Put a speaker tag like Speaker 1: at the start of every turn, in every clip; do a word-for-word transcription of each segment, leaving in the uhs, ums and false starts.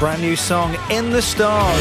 Speaker 1: Brand new song, In the Stars.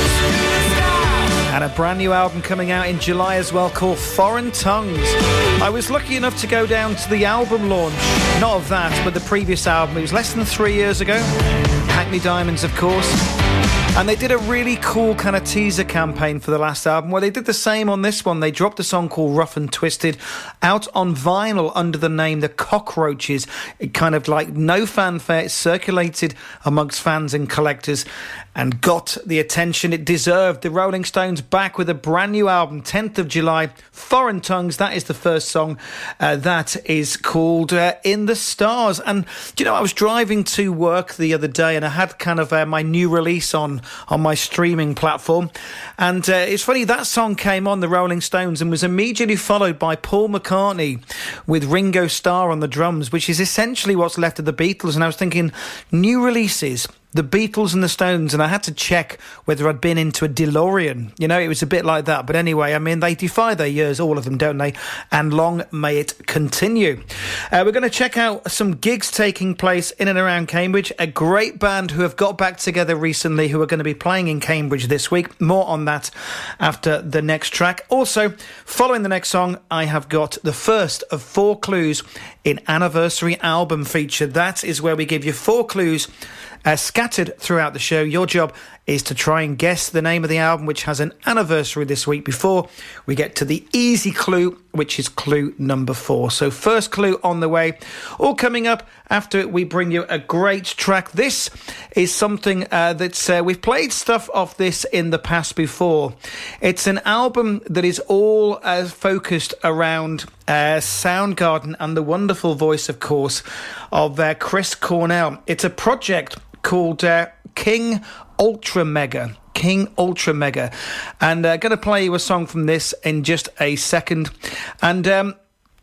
Speaker 1: And a brand new album coming out in July as well called Foreign Tongues. I was lucky enough to go down to the album launch. Not of that, but the previous album. It was less than three years ago. Hackney Diamonds, of course. And they did a really cool kind of teaser campaign for the last album. Well, they did the same on this one. They dropped a song called Rough and Twisted out on vinyl under the name The Cockroaches. It kind of like no fanfare. It circulated amongst fans and collectors and got the attention it deserved. The Rolling Stones back with a brand new album, tenth of July, Foreign Tongues. That is the first song. Uh, that is called uh, In the Stars. And, you know, I was driving to work the other day and I had kind of uh, my new release on on my streaming platform. And uh, it's funny, that song came on, the Rolling Stones, and was immediately followed by Paul McCartney with Ringo Starr on the drums, which is essentially what's left of the Beatles. And I was thinking, new releases, the Beatles and the Stones, and I had to check whether I'd been into a DeLorean. You know, it was a bit like that. But anyway, I mean, they defy their years, all of them, don't they? And long may it continue. Uh, we're going to check out some gigs taking place in and around Cambridge. A great band who have got back together recently who are going to be playing in Cambridge this week. More on that after the next track. Also, following the next song, I have got the first of four clues in Anniversary Album Feature. That is where we give you four clues Uh, scattered throughout the show. Your job is to try and guess the name of the album, which has an anniversary this week, before we get to the easy clue, which is clue number four. So first clue on the way, all coming up after we bring you a great track. This is something uh, that's uh, we've played stuff off this in the past before. It's an album that is all uh, focused around uh, Soundgarden and the wonderful voice, of course, of uh, Chris Cornell. It's a project called uh, King Ultra Mega. King Ultra Mega. And I'm uh, going to play you a song from this in just a second. And um,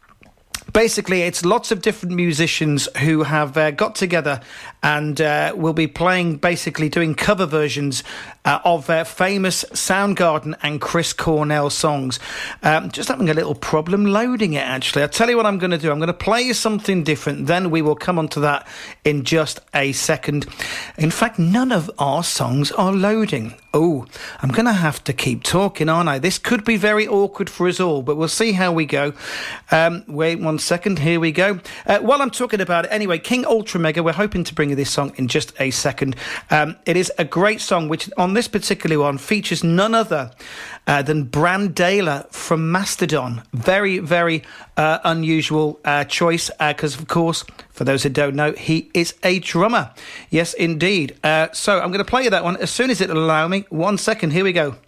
Speaker 1: basically, it's lots of different musicians who have uh, got together and uh, will be playing, basically doing cover versions uh, of uh, famous Soundgarden and Chris Cornell songs. Um, just having a little problem loading it, actually. I'll tell you what I'm going to do. I'm going to play you something different. Then we will come on to that in just a second. In fact, none of our songs are loading. Oh, I'm going to have to keep talking, aren't I? This could be very awkward for us all, but we'll see how we go. Um, wait one second. Here we go. Uh, while I'm talking about it, anyway, King Ultra Mega, we're hoping to bring you this song in just a second. Um, it is a great song, which on this particular one features none other uh, than Brandaila from Mastodon. Very, very uh, unusual uh, choice, because, uh, of course, for those who don't know, he is a drummer. Yes, indeed. Uh, so I'm going to play you that one as soon as it'll allow me. One second. Here we go.